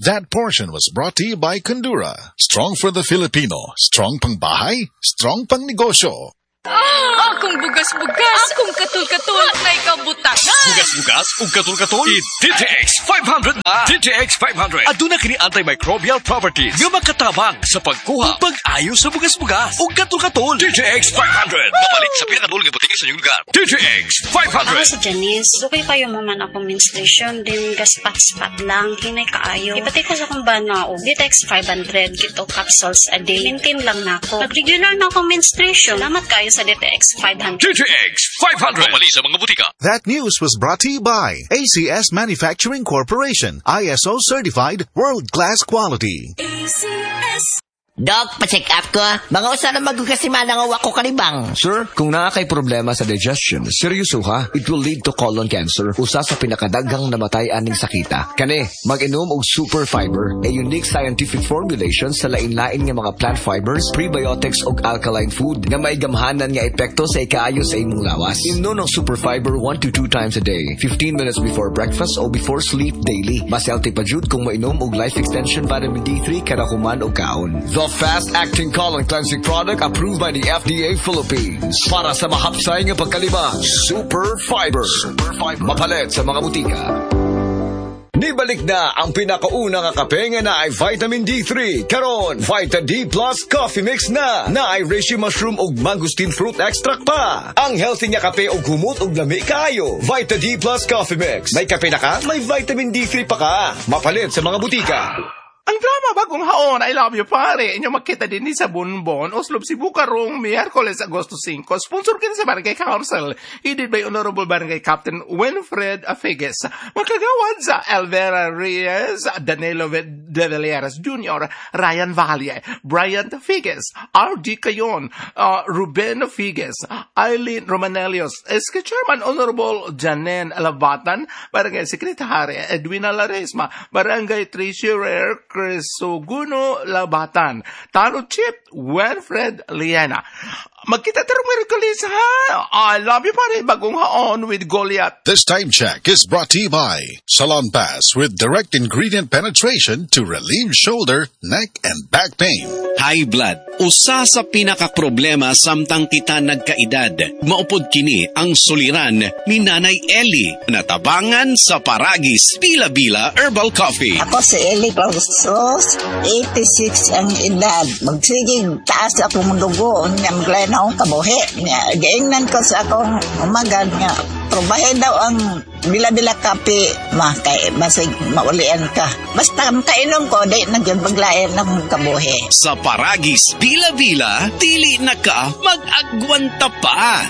That portion was brought to you by Condura. Strong for the Filipino. Strong pang bahay. Strong pang negosyo. Akong bugas-bugas, akong katul-katul, may kabutangan. Bugas-bugas, ug katul-katul, DTX 500 na. DTX 500. Aduna kini antimicrobial properties nga makatabang sa pagkuha ug pag-ayo sa bugas-bugas ug katul-katul. DTX 500. Mabalik sa pinakadulong nga butiki sa inyong lugar. DTX 500. Ako si Janice. Dukay kayo man ako menstruation, din gaspat-spat lang, hinay kaayo. Ipati ko sa kong banao. DTX 500, gito capsules a day. Maintain lang na ako. Nag-regular na ako menstruation. Salamat kayo sa DTX 500. DTX 500. Mabalik sa mga butika. That news was brought to you by ACS Manufacturing Corporation. ISO certified, world-class quality. ACS. Doc, pa-check up ko. Mga usa na magkakasimana nga wako kanibang. Sir, kung naa kay problema sa digestion, seryoso ha, it will lead to colon cancer. Usa sa pinakadaghang namatay aning sakita. Kani, mag-inom og super fiber, a unique scientific formulation sa lain-lain nga mga plant fibers, prebiotics ug alkaline food nga may gamhanan nga epekto sa ikaayo sa imong lawas. Inom ng super fiber 1 to 2 times a day, 15 minutes before breakfast o before sleep daily. Mas healthy pa jud kung mainom og life extension vitamin D3 kada human og kaon. The fast-acting colon cleansing product approved by the FDA Philippines. Para sa mahapsay nga pagkalima, Super Fiber. Mapalit sa mga butika. Nibalik na ang pinakauna nga kape nga na ay vitamin D3. Karon, Vita D Plus Coffee Mix na ay reishi mushroom ug mangosteen fruit extract pa. Ang healthy nga kape ug humot ug lami kaayo. Vita D Plus Coffee Mix. May kape na ka, may vitamin D3 pa ka. Mapalit sa mga butika. Ang drama bagong haon, I love you pare. Inyo makita din ni sa Bonbon, Oslob Cebu karong Miyerkules, Agosto 5. Sponsor kin sa Barangay Council. Headed by Honorable Barangay Captain Winfred Afiges. Makagawad sa Elvera Reyes, Danilo De Villeras Jr., Ryan Valle, Brian Figes, R.D. Cayon, Ruben Figes, Eileen Romanelios, SK Chairman Honorable Janen Alabatan, Barangay Secretary Edwina Laresma, Barangay Treasurer Crisoguno Labatan, Tano Chip Winfred Liena. Magkita tarong Miraculous ha. I love you pare, bagong haon with Goliath. This time check is brought to you by Salon Pass with direct ingredient penetration to relieve shoulder, neck, and back pain. High blood, usa sa pinakaproblema samtang kita nagkaedad. Maupod kini ang suliran ni Nanay Ellie, natabangan sa Paragis Bila-Bila Herbal Coffee. Ako si Ellie Pausos, 86 ang edad. Magsigig taas akong dugo, maglayan akong kabuhi. Gaingnan ko sa akong umagad nga. Probahe daw ang bila-bila kape, kay basig maulian ka. Basta kainom ko, di nagyan paglayan ng kabuhi. Sa Paragis Bila-Bila, dili na ka mag-agwanta pa.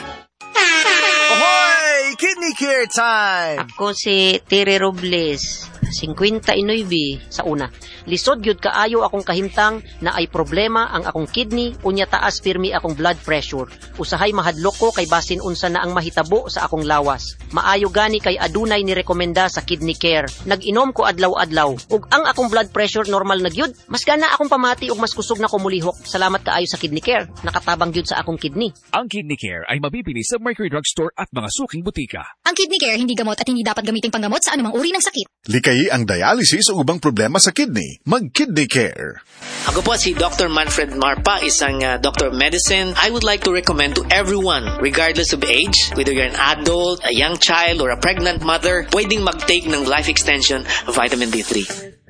Ahoy! Kidney Care time! Ako si Tere Robles, 59 sa una. Lisod gyud kaayo akong kahimtang na ay problema ang akong kidney, unya taas pirmi akong blood pressure. Usahay mahadlok ko kay basin unsa na ang mahitabo sa akong lawas. Maayo gani kay adunay ni rekomenda sa Kidney Care. Nag-inom ko adlaw-adlaw ug ang akong blood pressure normal na gyud. Mas gana akong pamati ug mas kusog na ko mulihok. Salamat kaayo sa Kidney Care. Nakatabang gyud sa akong kidney. Ang Kidney Care ay mabibili sa Mercury Drug Store at mga suking butika. Ang Kidney Care hindi gamot at hindi dapat gamiting panggamot sa anumang uri ng sakit. Likayi ang dialysis o ubang problema sa kidney. Mag-Kidney Care. Ako po si Dr. Manfred Marpa, isang doctor of medicine. I would like to recommend to everyone, regardless of age, whether you're an adult, a young child, or a pregnant mother, pwedeng mag-take ng life extension vitamin D3.